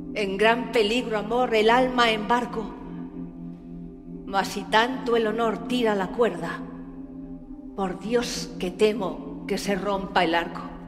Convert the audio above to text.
En gran peligro, amor, el alma embarco, mas si tanto el honor tira la cuerda, por Dios que temo que se rompa el arco.